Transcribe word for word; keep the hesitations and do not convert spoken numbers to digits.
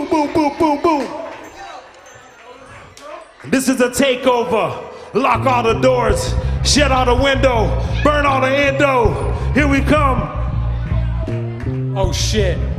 boom, boom, boom, boom, boom. This is a takeover. Lock all the doors, shut all the window, burn all the endo. Here we come. Oh shit.